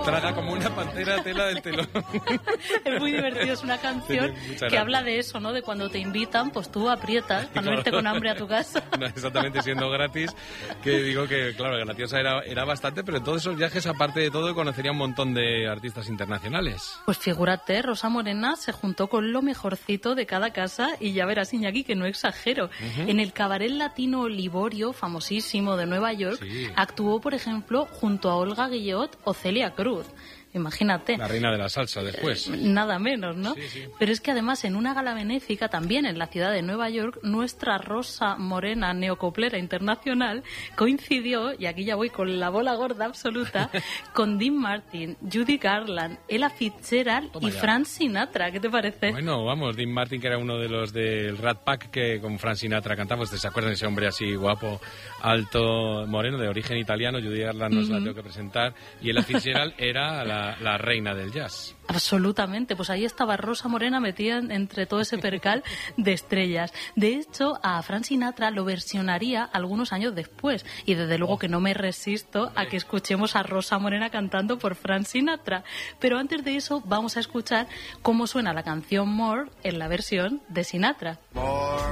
traga como una pantera tela del telón. Es muy divertido, es una canción que habla de eso, ¿no? De cuando te invitan, pues tú aprietas para no irte con hambre a tu casa. No, exactamente, siendo gratis, que digo que, claro, Graciosa era bastante, pero en todos esos viajes, aparte de todo, conocería un montón de artistas internacionales. Pues figúrate, Rosa Morena se juntó con lo mejorcito de cada casa y ya verás, Iñaki, que no exagero. En el cabaret latino Liborio, famosísimo de Nueva York, actuó, por ejemplo, junto a Olga Guillot o Celia Cruz. Imagínate. La reina de la salsa después. Nada menos, ¿no? Sí. Pero es que además en una gala benéfica también en la ciudad de Nueva York, nuestra Rosa Morena neocoplera internacional coincidió, y aquí ya voy con la bola gorda absoluta, con Dean Martin, Judy Garland, Ella Fitzgerald y Frank Sinatra. ¿Qué te parece? Bueno, vamos, Dean Martin, que era uno de los del Rat Pack que con Frank Sinatra cantaba. ¿Se acuerdan de ese hombre así guapo, alto, moreno, de origen italiano? Judy Garland nos la tengo que presentar. Y Ella Fitzgerald era la reina del jazz. Absolutamente, pues ahí estaba Rosa Morena metida entre todo ese percal de estrellas. De hecho, a Frank Sinatra lo versionaría algunos años después, y desde luego que no me resisto a que escuchemos a Rosa Morena cantando por Frank Sinatra. Pero antes de eso vamos a escuchar cómo suena la canción More en la versión de Sinatra.